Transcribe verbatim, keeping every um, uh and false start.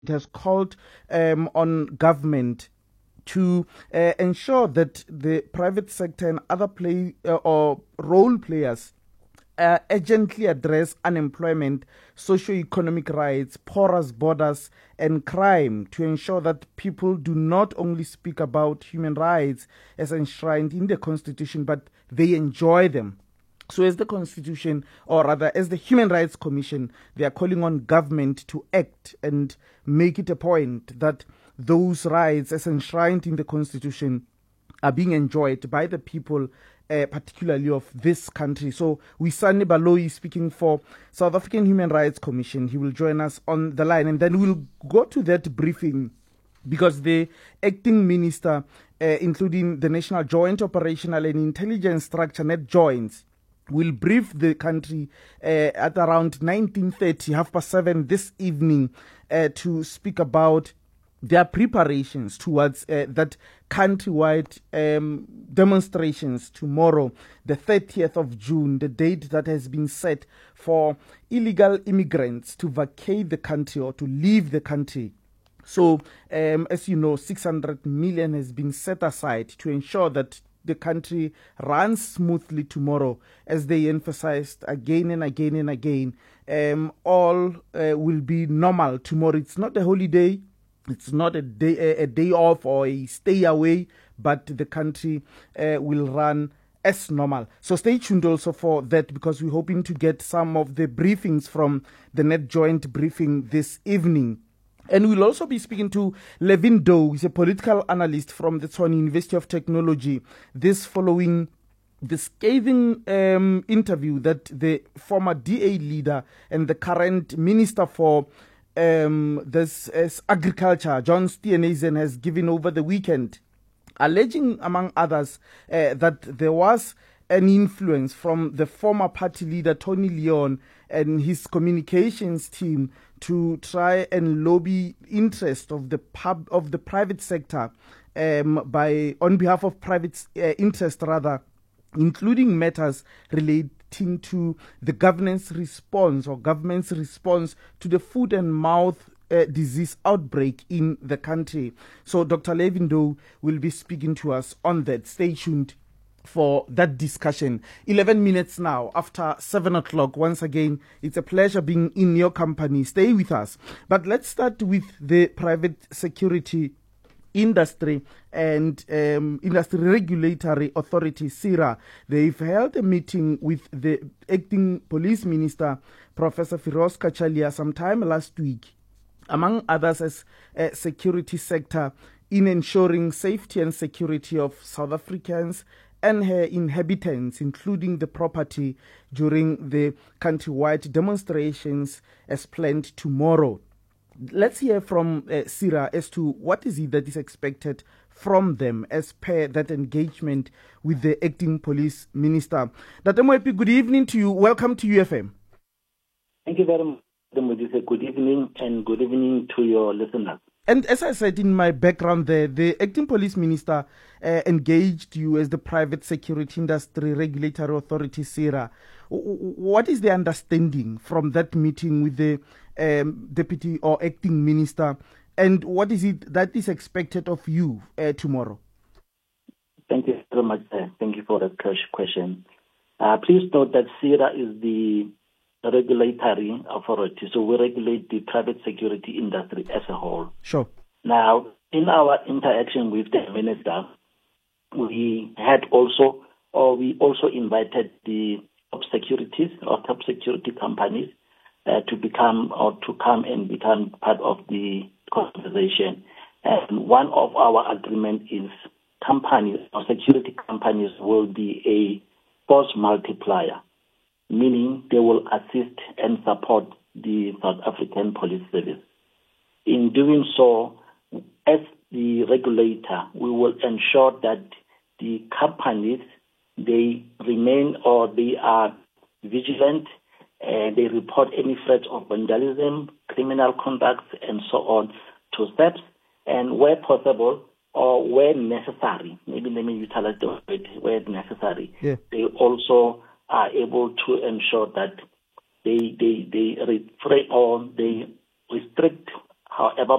It has called um, on government to uh, ensure that the private sector and other play uh, or role players uh, urgently address unemployment, socio-economic rights, porous borders, and crime to ensure that people do not only speak about human rights as enshrined in the Constitution, but they enjoy them. So as the Constitution, or rather as the Human Rights Commission, they are calling on government to act and make it a point that those rights as enshrined in the Constitution are being enjoyed by the people, uh, particularly of this country. So Wisani Baloyi speaking for South African Human Rights Commission. He will join us on the line, and then we'll go to that briefing because the acting minister, uh, including the National Joint Operational and Intelligence Structure, Net Joints, will brief the country uh, at around nineteen thirty, half past seven this evening, uh, to speak about their preparations towards uh, that countrywide um, demonstrations tomorrow, the thirtieth of June, the date that has been set for illegal immigrants to vacate the country or to leave the country. So, um, as you know, six hundred million has been set aside to ensure that the country runs smoothly tomorrow, as they emphasized again and again and again. Um, all uh, will be normal tomorrow. It's not a holiday. It's not a day, a, a day off or a stay away, but the country uh, will run as normal. So stay tuned also for that, because we're hoping to get some of the briefings from the Net Joint briefing this evening. And we'll also be speaking to Levin Doe. He's a political analyst from the Tshwane University of Technology. This following the scathing um, interview that the former D A leader and the current minister for um, this uh, agriculture, John Steenhuisen, has given over the weekend, alleging, among others, uh, that there was an influence from the former party leader Tony Leon and his communications team to try and lobby interest of the pub of the private sector um, by on behalf of private uh, interest, rather, including matters relating to the governance response or government's response to the foot and mouth Uh, disease outbreak in the country. So Doctor Levin Doe will be speaking to us on that. Stay tuned for that discussion. eleven minutes now after seven o'clock. Once again, it's a pleasure being in your company. Stay with us. But let's start with the private security industry and um, industry regulatory authority, SERA. They've held a meeting with the acting police minister, Professor Firoz Kachalia, sometime last week, among others, as a security sector in ensuring safety and security of South Africans and her inhabitants, including the property, during the countrywide demonstrations as planned tomorrow. Let's hear from uh, SERA as to what is it that is expected from them as per that engagement with the acting police minister. Dr. Moepi, good evening to you. Welcome to U F M. Thank you very much. Good evening, and good evening to your listeners. And as I said in my background there, the acting police minister uh, engaged you as the private security industry regulatory authority, SERA. What is the understanding from that meeting with the um, deputy or acting minister, and what is it that is expected of you uh, tomorrow? Thank you very much. Uh, thank you for that question. Uh, please note that SERA is the regulatory authority, so we regulate the private security industry as a whole. Sure. Now, in our interaction with the minister, we had also, or we also invited the top securities or top security companies uh, to become or to come and become part of the conversation. And one of our agreement is companies or security companies will be a force multiplier, meaning they will assist and support the South African Police Service. In doing so, as the regulator, we will ensure that the companies, they remain or they are vigilant, and they report any threats of vandalism, criminal conduct, and so on to S A P S, and where possible or where necessary, maybe let me utilize the word where necessary, yeah. they also are able to ensure that they they they refrain or they restrict however